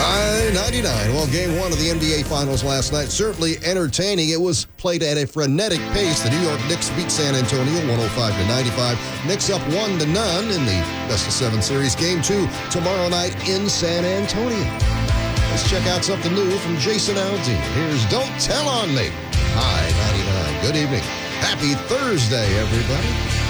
High 99. Well, game one of the NBA Finals last night, certainly entertaining. It was played at a frenetic pace. The New York Knicks beat San Antonio 105-95. Knicks up 1-0 in the best-of-7 series. Game two tomorrow night in San Antonio. Let's check out something new from Jason Aldean. Here's Don't Tell on Me. High 99. Good evening. Happy Thursday, everybody.